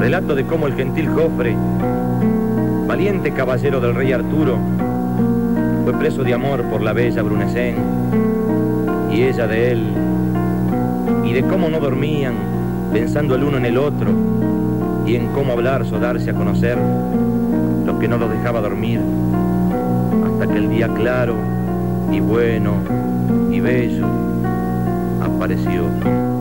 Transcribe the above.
Relato de cómo el gentil Jofre, valiente caballero del rey Arturo, fue preso de amor por la bella Brunecén, y ella de él, y de cómo no dormían, pensando el uno en el otro, y en cómo hablar o darse a conocer, lo que no los dejaba dormir, hasta que el día claro, y bueno, y bello, apareció.